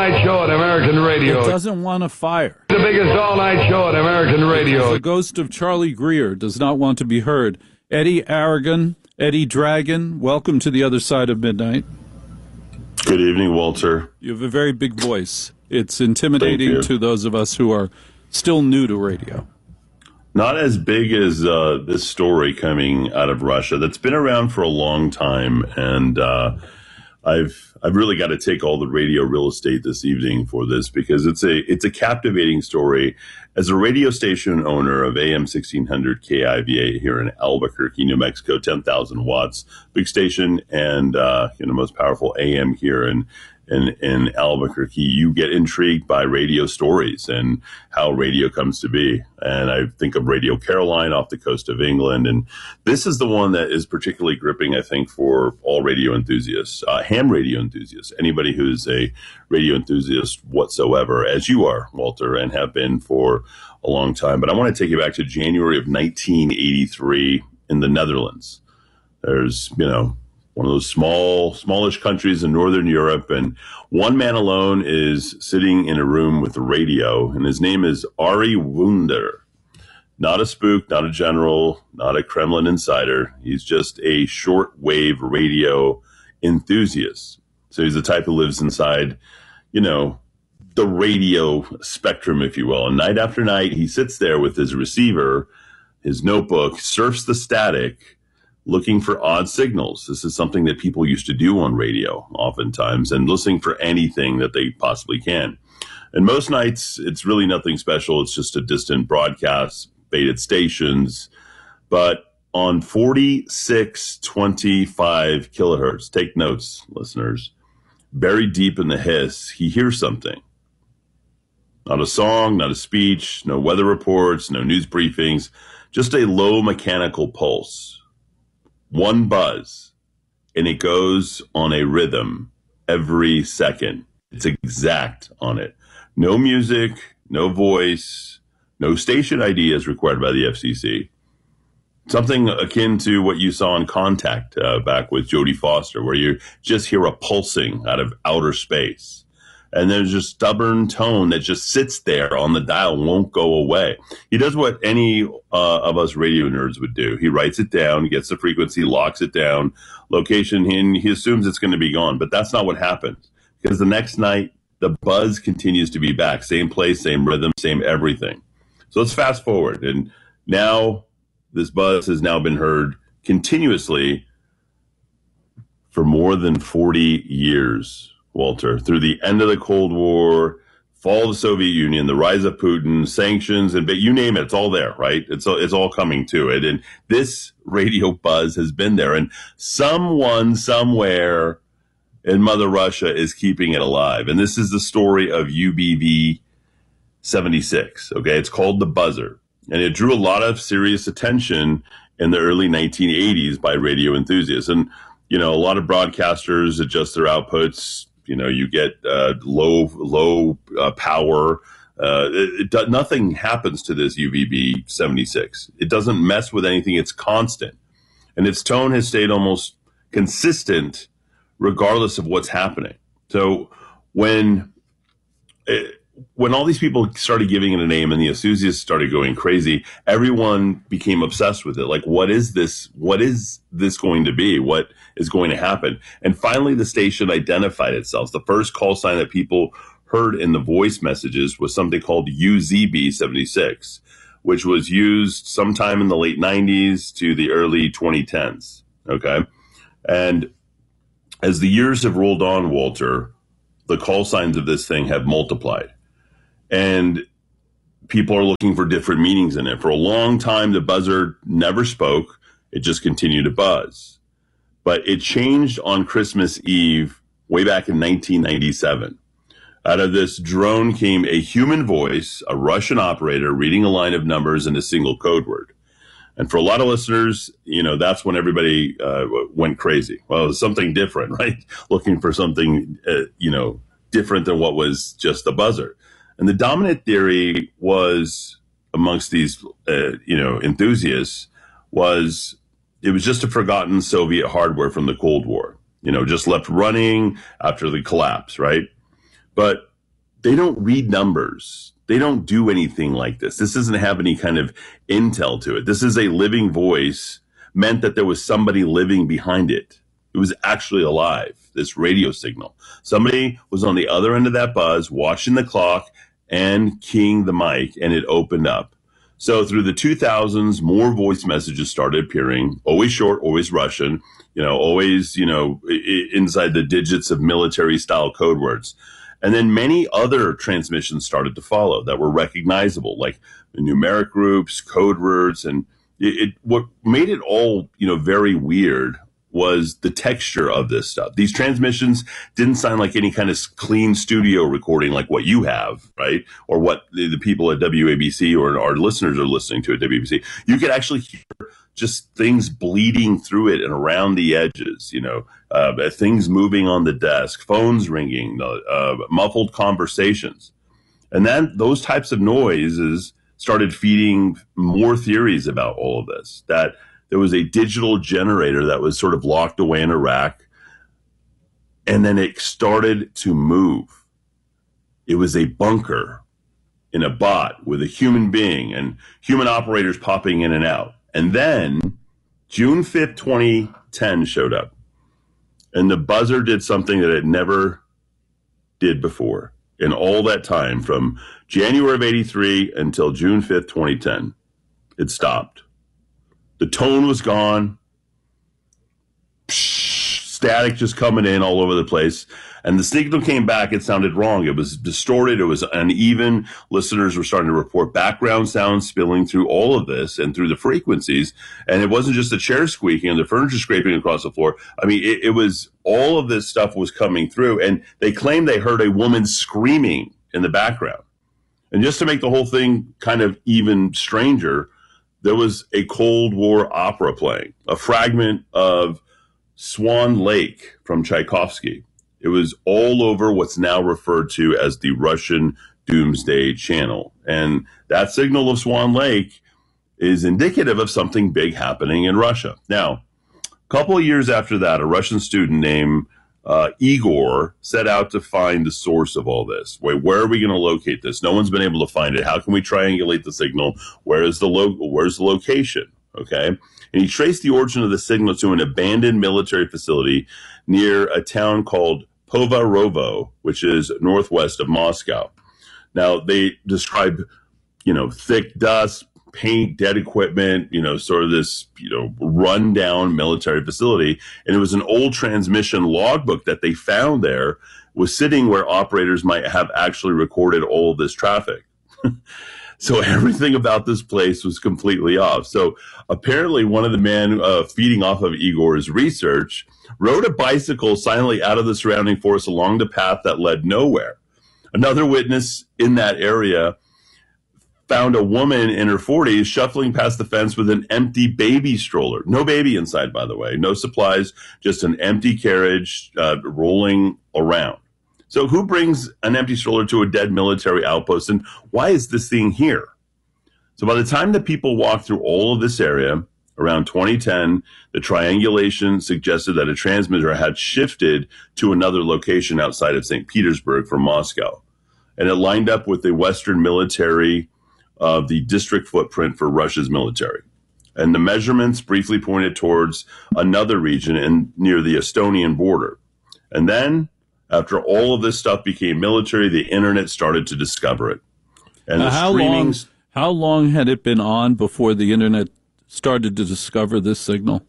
all-night show at American radio. It doesn't want to fire. The biggest all-night show at American radio. The ghost of Charlie Greer does not want to be heard. Eddie Aragon, Eddie Dragon, welcome to the other side of midnight. Good evening, Walter. You have a very big voice. It's intimidating to those of us who are still new to radio. Not as big as this story coming out of Russia that's been around for a long time, and I've really got to take all the radio real estate this evening for this because it's a captivating story. As a radio station owner of AM 1600 KIVA here in Albuquerque, New Mexico, 10,000 watts, big station, and most powerful AM here in Albuquerque, you get intrigued by radio stories and how radio comes to be. And I think of Radio Caroline off the coast of England. And this is the one that is particularly gripping, I think, for all radio enthusiasts, ham radio enthusiasts, anybody who's a radio enthusiast whatsoever, as you are, Walter, and have been for a long time. But I want to take you back to January of 1983 in the Netherlands. There's, one of those smallish countries in Northern Europe. And one man alone is sitting in a room with a radio, and his name is Arie Wunder. Not a spook, not a general, not a Kremlin insider. He's just a shortwave radio enthusiast. So he's the type who lives inside, the radio spectrum, if you will. And night after night, he sits there with his receiver, his notebook, surfs the static, looking for odd signals. This is something that people used to do on radio oftentimes, and listening for anything that they possibly can. And most nights, it's really nothing special. It's just a distant broadcast, baited stations. But on 4625 kilohertz, take notes, listeners, buried deep in the hiss, he hears something. Not a song, not a speech, no weather reports, no news briefings, just a low mechanical pulse. One buzz, and it goes on a rhythm every second. It's exact on it. No music, no voice, no station ID is required by the FCC. Something akin to what you saw in Contact back with Jodie Foster, where you just hear a pulsing out of outer space. And there's a stubborn tone that just sits there on the dial, won't go away. He does what any of us radio nerds would do. He writes it down, gets the frequency, locks it down, location, and he assumes it's going to be gone. But that's not what happens, because the next night, the buzz continues to be back. Same place, same rhythm, same everything. So let's fast forward. And now this buzz has now been heard continuously for more than 40 years. Walter, through the end of the Cold War, fall of the Soviet Union, the rise of Putin, sanctions, and you name it, it's all there, right? It's all coming to it. And this radio buzz has been there. And someone somewhere in Mother Russia is keeping it alive. And this is the story of UBV 76, okay? It's called The Buzzer. And it drew a lot of serious attention in the early 1980s by radio enthusiasts. And, a lot of broadcasters adjust their outputs. You get low power. Nothing happens to this UVB 76. It doesn't mess with anything. It's constant. And its tone has stayed almost consistent regardless of what's happening. So when all these people started giving it a name and the enthusiasts started going crazy, everyone became obsessed with it. Like, what is this? What is this going to be? What is going to happen? And finally, the station identified itself. The first call sign that people heard in the voice messages was something called UZB-76, which was used sometime in the late 90s to the early 2010s. Okay. And as the years have rolled on, Walter, the call signs of this thing have multiplied. And people are looking for different meanings in it. For a long time, the buzzer never spoke. It just continued to buzz. But it changed on Christmas Eve way back in 1997. Out of this drone came a human voice, a Russian operator reading a line of numbers and a single code word. And for a lot of listeners, that's when everybody went crazy. Well, it was something different, right? Looking for something, different than what was just the buzzer. And the dominant theory was amongst these, enthusiasts was it was just a forgotten Soviet hardware from the Cold War, just left running after the collapse, right? But they don't read numbers. They don't do anything like this. This doesn't have any kind of intel to it. This is a living voice, meant that there was somebody living behind it. It was actually alive, this radio signal. Somebody was on the other end of that buzz, watching the clock and keying the mic, and it opened up. So through the 2000s, more voice messages started appearing, always short, always Russian, always, inside the digits of military style code words. And then many other transmissions started to follow that were recognizable, like numeric groups, code words. And what made it all, very weird was the texture of this stuff. These transmissions didn't sound like any kind of clean studio recording like what you have, right? Or what the people at WABC or our listeners are listening to at WABC. You could actually hear just things bleeding through it and around the edges, things moving on the desk, phones ringing, muffled conversations. And then those types of noises started feeding more theories about all of this, that there was a digital generator that was sort of locked away in a rack, and then it started to move. It was a bunker in a bot with a human being and human operators popping in and out. And then June 5th, 2010 showed up, and the buzzer did something that it never did before in all that time, from January of 83 until June 5th, 2010. It stopped. The tone was gone. Static just coming in all over the place. And the signal came back. It sounded wrong. It was distorted. It was uneven. Listeners were starting to report background sounds spilling through all of this and through the frequencies. And it wasn't just the chair squeaking and the furniture scraping across the floor. I mean, it was all of this stuff was coming through. And they claimed they heard a woman screaming in the background. And just to make the whole thing kind of even stranger, there was a Cold War opera playing, a fragment of Swan Lake from Tchaikovsky. It was all over what's now referred to as the Russian Doomsday Channel. And that signal of Swan Lake is indicative of something big happening in Russia. Now, a couple of years after that, a Russian student named Igor set out to find the source of all this. Where are we going to locate this? No one's been able to find it. How can we triangulate the signal? Where's the location? Okay. And he traced the origin of the signal to an abandoned military facility near a town called Povarovo, which is northwest of Moscow. Now, they describe, thick dust, paint, dead equipment, sort of this, rundown military facility. And it was an old transmission logbook that they found there was sitting where operators might have actually recorded all of this traffic. So everything about this place was completely off. So apparently one of the men feeding off of Igor's research rode a bicycle silently out of the surrounding forest along the path that led nowhere. Another witness in that area found a woman in her 40s shuffling past the fence with an empty baby stroller. No baby inside, by the way. No supplies, just an empty carriage rolling around. So who brings an empty stroller to a dead military outpost, and why is this thing here? So by the time that people walked through all of this area, around 2010, the triangulation suggested that a transmitter had shifted to another location outside of St. Petersburg from Moscow. And it lined up with the Western military of the district footprint for Russia's military. And the measurements briefly pointed towards another region near the Estonian border. And then, after all of this stuff became military, the internet started to discover it. And the how long had it been on before the internet started to discover this signal?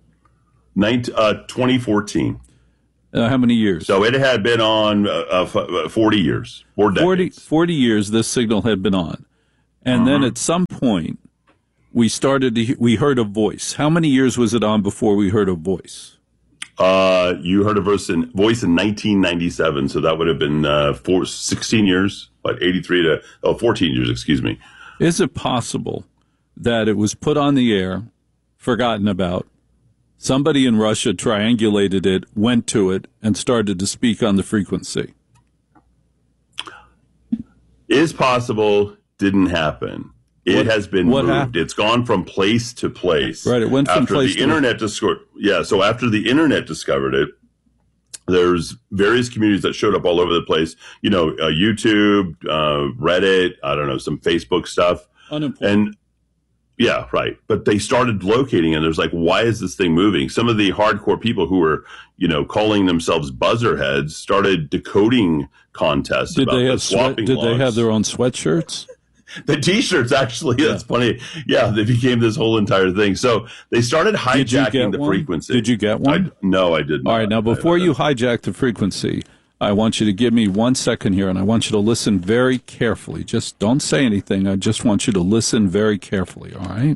2014. How many years? So it had been on 40 years, 4 decades. 40 years this signal had been on. And then at some point, we heard a voice. How many years was it on before we heard a voice? You heard a voice in 1997, so that would have been 16 years, 14 years, excuse me. Is it possible that it was put on the air, forgotten about, somebody in Russia triangulated it, went to it, and started to speak on the frequency? Is possible, didn't happen. It has been moved. Happened? It's gone from place to place. Right, it went from place to place. So after the internet discovered it, There's various communities that showed up all over the place. YouTube, Reddit, I don't know, some Facebook stuff. Unimportant. And yeah, right. But they started locating, and there's like, why is this thing moving? Some of the hardcore people who were, calling themselves buzzerheads started decoding contests Did about they the have swapping Did they logs. have their own sweatshirts? The T-shirts, actually, that's funny. Yeah, they became this whole entire thing. So they started hijacking the frequency. Did you get one? No, I did not. All right, now before you hijack the frequency, I want you to give me 1 second here, and I want you to listen very carefully. Just don't say anything. I just want you to listen very carefully, all right?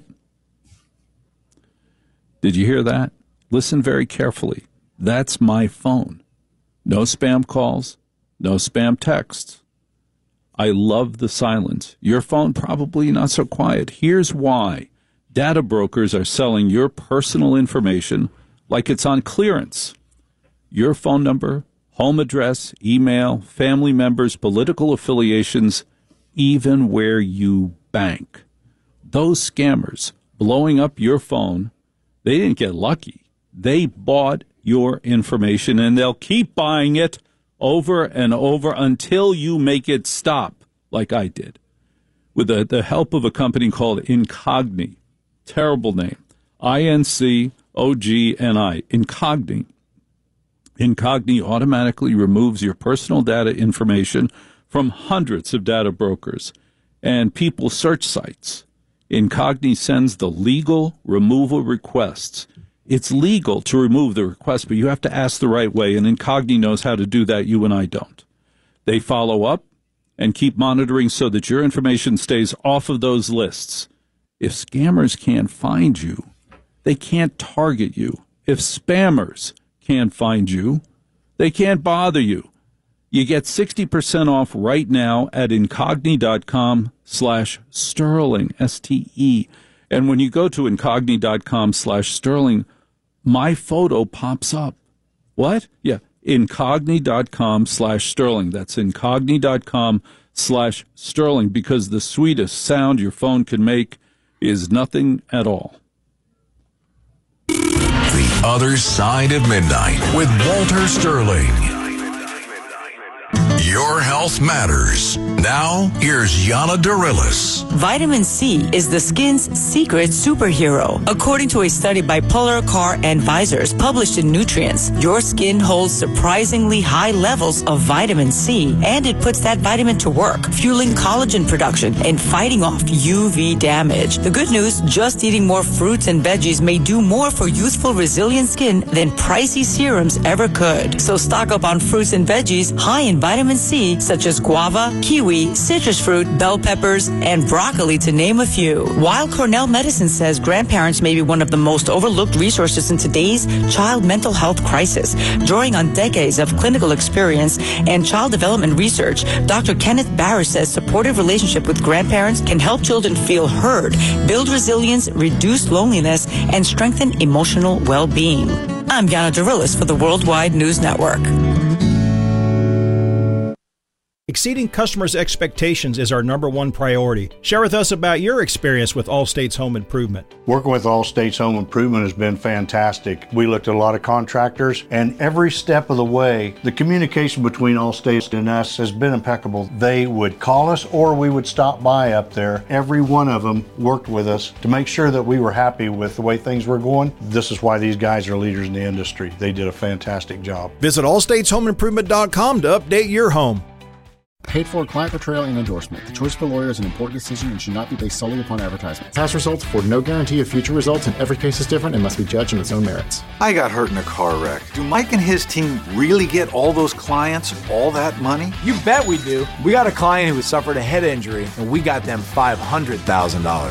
Did you hear that? Listen very carefully. That's my phone. No spam calls, no spam texts. I love the silence. Your phone probably not so quiet. Here's why. Data brokers are selling your personal information like it's on clearance. Your phone number, home address, email, family members, political affiliations, even where you bank. Those scammers blowing up your phone, they didn't get lucky. They bought your information, and they'll keep buying it over and over until you make it stop, like I did, with the help of a company called Incogni. Terrible name. Incogni. Incogni. Incogni automatically removes your personal data information from hundreds of data brokers and people search sites. Incogni sends the legal removal requests. It's legal to remove the request, but you have to ask the right way, and Incogni knows how to do that. You and I don't. They follow up and keep monitoring so that your information stays off of those lists. If scammers can't find you, they can't target you. If spammers can't find you, they can't bother you. You get 60% off right now at incogni.com/Sterling, S-T-E. And when you go to incogni.com/Sterling, my photo pops up. What? Yeah, incogni.com/Sterling. That's incogni.com/Sterling, because the sweetest sound your phone can make is nothing at all. The Other Side of Midnight with Walter Sterling. Your health matters. Now, here's Yana Darilis. Vitamin C is the skin's secret superhero. According to a study by Polar Car Advisors published in Nutrients, your skin holds surprisingly high levels of vitamin C, and it puts that vitamin to work, fueling collagen production and fighting off UV damage. The good news, just eating more fruits and veggies may do more for youthful, resilient skin than pricey serums ever could. So stock up on fruits and veggies high in vitamin C, such as guava, kiwi, citrus fruit, bell peppers, and broccoli, to name a few. While Cornell Medicine says grandparents may be one of the most overlooked resources in today's child mental health crisis, drawing on decades of clinical experience and child development research, Dr. Kenneth Barris says supportive relationship with grandparents can help children feel heard, build resilience, reduce loneliness, and strengthen emotional well-being. I'm Yana Darilis for the Worldwide News Network. Exceeding customers' expectations is our number one priority. Share with us about your experience with Allstate's Home Improvement. Working with Allstate's Home Improvement has been fantastic. We looked at a lot of contractors, and every step of the way, the communication between Allstate and us has been impeccable. They would call us, or we would stop by up there. Every one of them worked with us to make sure that we were happy with the way things were going. This is why these guys are leaders in the industry. They did a fantastic job. Visit allstateshomeimprovement.com to update your home. Paid for client portrayal and endorsement. The choice of a lawyer is an important decision and should not be based solely upon advertisement. Past results afford no guarantee of future results, and every case is different and must be judged on its own merits. I got hurt in a car wreck. Do Mike and his team really get all those clients all that money? You bet we do. We got a client who suffered a head injury, and we got them $500,000.